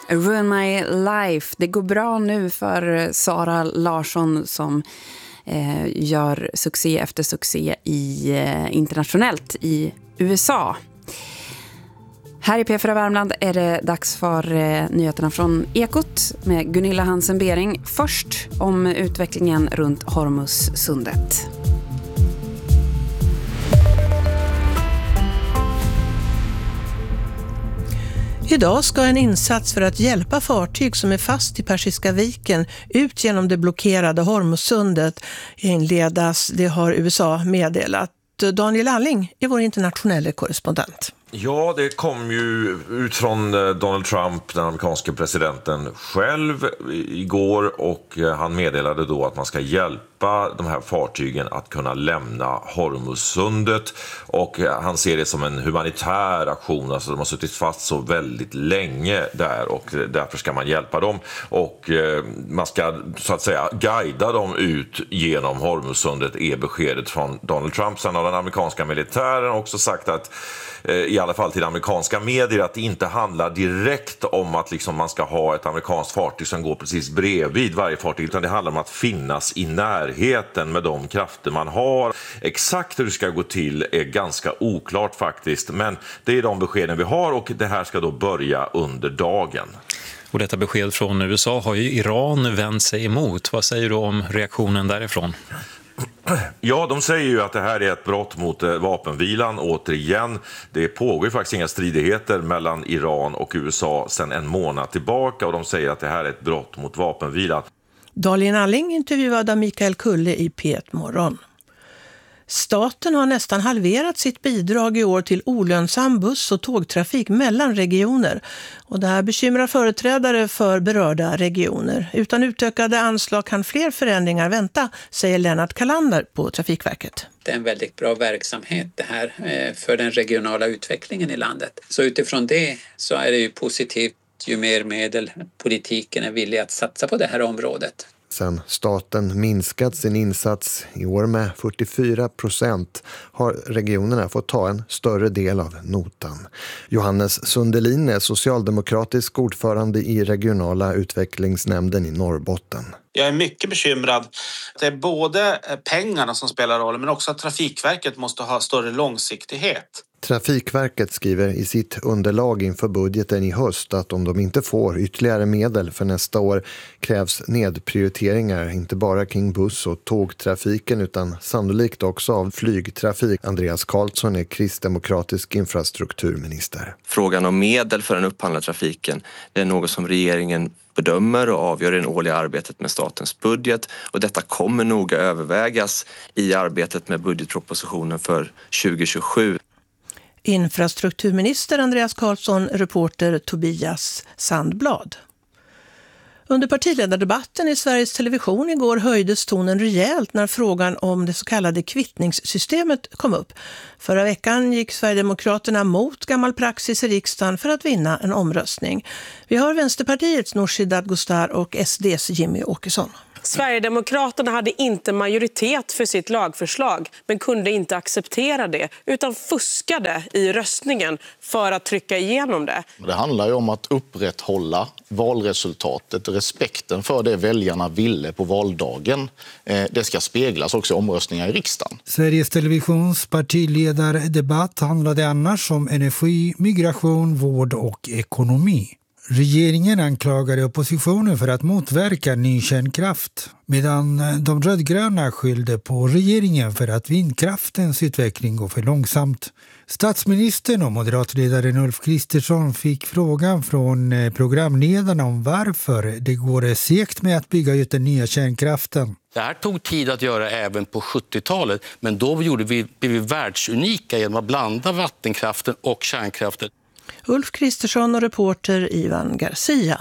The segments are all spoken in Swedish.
Ruin My Life. Det går bra nu för Sara Larsson som gör succé efter succé internationellt i USA. Här i P4 Värmland är det dags för nyheterna från Ekot med Gunilla Hansen-Bering. Först om utvecklingen runt Hormuzsundet. Idag ska en insats för att hjälpa fartyg som är fast i Persiska viken ut genom det blockerade Hormuzsundet inledas, det har USA meddelat. Daniel Alling är vår internationella korrespondent. Ja, det kom ju ut från Donald Trump, den amerikanska presidenten själv igår, och han meddelade då att man ska hjälpa de här fartygen att kunna lämna Hormuzsundet, och han ser det som en humanitär aktion. Alltså de har suttit fast så väldigt länge där och därför ska man hjälpa dem, och man ska så att säga guida dem ut genom Hormuzsundet är beskedet från Donald Trump. Sen har den amerikanska militären också sagt att i alla fall till amerikanska medier att det inte handlar direkt om att liksom man ska ha ett amerikanskt fartyg som går precis bredvid varje fartyg, utan det handlar om att finnas i närheten med de krafter man har. Exakt hur det ska gå till är ganska oklart faktiskt, men det är de beskeden vi har, och det här ska då börja under dagen. Och detta besked från USA har ju Iran vänt sig emot. Vad säger du om reaktionen därifrån? Ja, de säger ju att det här är ett brott mot vapenvilan återigen. Det pågår ju faktiskt inga stridigheter mellan Iran och USA sedan en månad tillbaka, och de säger att det här är ett brott mot vapenvilan. Daniel Alling intervjuade Mikael Kulle i P1 Morgon. Staten har nästan halverat sitt bidrag i år till olönsam buss- och tågtrafik mellan regioner. Och det här bekymrar företrädare för berörda regioner. Utan utökade anslag kan fler förändringar vänta, säger Lennart Kalander på Trafikverket. Det är en väldigt bra verksamhet det här för den regionala utvecklingen i landet. Så utifrån det så är det ju positivt ju mer medel politiken är villig att satsa på det här området. Sen staten minskat sin insats i år med 44% har regionerna fått ta en större del av notan. Johannes Sundelin är socialdemokratisk ordförande i regionala utvecklingsnämnden i Norrbotten. Jag är mycket bekymrad. Det är både pengarna som spelar roll, men också att Trafikverket måste ha större långsiktighet. Trafikverket skriver i sitt underlag inför budgeten i höst att om de inte får ytterligare medel för nästa år krävs nedprioriteringar inte bara kring buss- och tågtrafiken utan sannolikt också av flygtrafik. Andreas Karlsson är kristdemokratisk infrastrukturminister. Frågan om medel för den upphandlade trafiken, det är något som regeringen bedömer och avgör i det årliga arbetet med statens budget, och detta kommer noga övervägas i arbetet med budgetpropositionen för 2027. Infrastrukturminister Andreas Karlsson, reporter Tobias Sandblad. Under partiledardebatten i Sveriges Television igår höjdes tonen rejält när frågan om det så kallade kvittningssystemet kom upp. Förra veckan gick Sverigedemokraterna mot gammal praxis i riksdagen för att vinna en omröstning. Vi har Vänsterpartiets Nooshi Dadgostar och SD:s Jimmy Åkesson. Sverigedemokraterna hade inte majoritet för sitt lagförslag men kunde inte acceptera det utan fuskade i röstningen för att trycka igenom det. Det handlar ju om att upprätthålla valresultatet, respekten för det väljarna ville på valdagen. Det ska speglas också i omröstningar i riksdagen. Sveriges Televisions partiledardebatt handlade annars om energi, migration, vård och ekonomi. Regeringen anklagade oppositionen för att motverka ny kärnkraft, medan de rödgröna skyllde på regeringen för att vindkraftens utveckling går för långsamt. Statsministern och moderatledaren Ulf Kristersson fick frågan från programledarna om varför det går segt med att bygga ut den nya kärnkraften. Det här tog tid att göra även på 70-talet, men då blev vi världsunika genom att blanda vattenkraften och kärnkraften. Ulf Kristersson och reporter Ivan Garcia.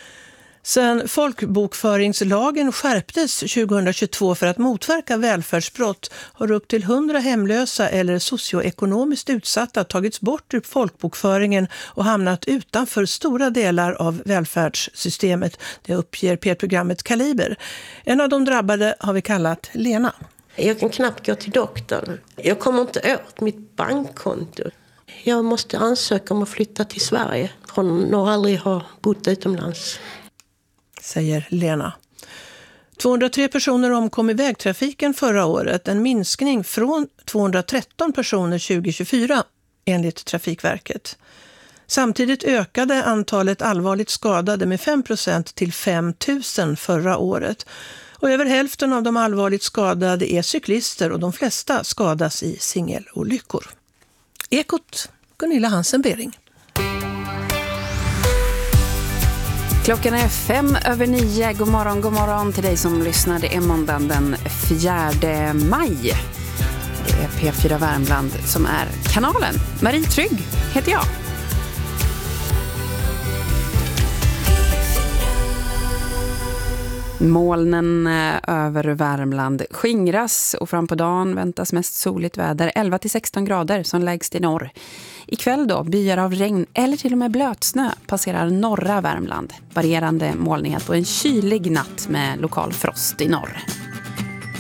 Sen folkbokföringslagen skärptes 2022 för att motverka välfärdsbrott har upp till 100 hemlösa eller socioekonomiskt utsatta tagits bort ur folkbokföringen och hamnat utanför stora delar av välfärdssystemet. Det uppger P1-programmet Kaliber. En av de drabbade har vi kallat Lena. Jag kan knappt gå till doktorn. Jag kommer inte åt mitt bankkonto. Jag måste ansöka om att flytta till Sverige från att aldrig ha bott utomlands. Säger Lena. 203 personer omkom i vägtrafiken förra året. En minskning från 213 personer 2024 enligt Trafikverket. Samtidigt ökade antalet allvarligt skadade med 5% till 5 000 förra året. Och över hälften av de allvarligt skadade är cyklister och de flesta skadas i singelolyckor. Ekot, Gunilla Hansen-Bering. Klockan är 5:05. God morgon till dig som lyssnar. Det är måndagen den 4 maj. Det är P4 Värmland som är kanalen. Marie Trygg heter jag. Molnen över Värmland skingras och fram på dagen väntas mest soligt väder. 11-16 grader som lägst i norr. Ikväll då byar av regn eller till och med blötsnö passerar norra Värmland. Varierande molnighet och en kylig natt med lokal frost i norr.